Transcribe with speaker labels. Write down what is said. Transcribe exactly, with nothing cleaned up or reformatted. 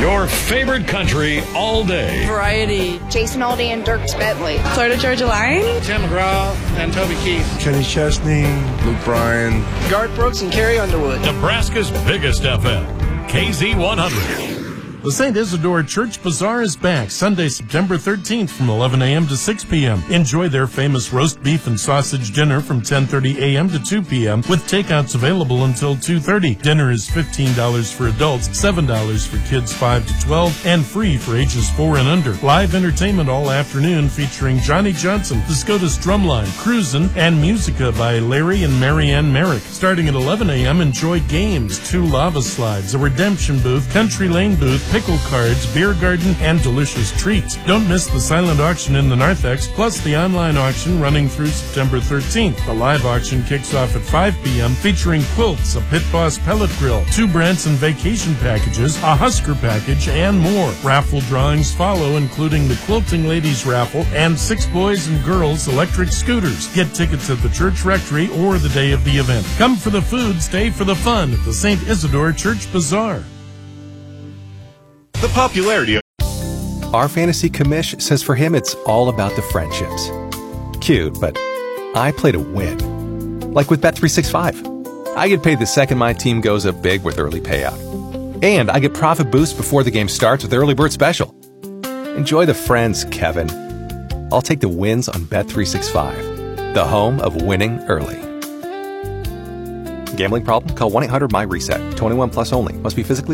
Speaker 1: Your favorite country all day.
Speaker 2: Variety.
Speaker 3: Jason Aldean and Dierks Bentley.
Speaker 2: Florida Georgia Line.
Speaker 4: Tim McGraw and Toby Keith.
Speaker 5: Kenny Chesney.
Speaker 6: Luke Bryan.
Speaker 7: Garth Brooks and Carrie Underwood.
Speaker 1: Nebraska's biggest F M. K Z one hundred.
Speaker 8: The Saint Isidore Church Bazaar is back Sunday, September thirteenth from eleven a.m. to six p.m. Enjoy their famous roast beef and sausage dinner from ten thirty a.m. to two p.m. with takeouts available until two thirty. Dinner is fifteen dollars for adults, seven dollars for kids five to twelve, and free for ages four and under. Live entertainment all afternoon featuring Johnny Johnson, the Scotus Drumline, Cruisin', and Musica by Larry and Marianne Merrick. Starting at eleven a.m., enjoy games, two lava slides, a redemption booth, country lane booth, pickle cards, beer garden, and delicious treats. Don't miss the silent auction in the narthex, plus the online auction running through September thirteenth. The live auction kicks off at five p.m. featuring quilts, a Pit Boss pellet grill, two Branson vacation packages, a Husker package, and more. Raffle drawings follow, including the Quilting Ladies Raffle and six boys and girls electric scooters. Get tickets at the church rectory or the day of the event. Come for the food, stay for the fun at the Saint Isidore Church Bazaar.
Speaker 9: The popularity of
Speaker 10: our fantasy commish says for him it's all about the friendships. Cute, but I play to win. Like with Bet three sixty-five. I get paid the second my team goes up big with early payout. And I get profit boost before the game starts with early bird special. Enjoy the friends, Kevin. I'll take the wins on Bet three sixty-five, the home of winning early. Gambling problem? Call one eight hundred M Y RESET. twenty-one plus only. Must be physically